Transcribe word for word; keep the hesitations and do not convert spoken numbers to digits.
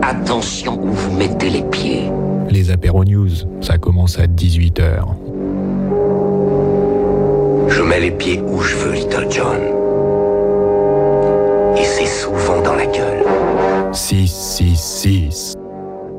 Attention où vous mettez les pieds. Les apéros news, ça commence à dix-huit heures. Je mets les pieds où je veux, Little John. Et c'est souvent dans la gueule. six six six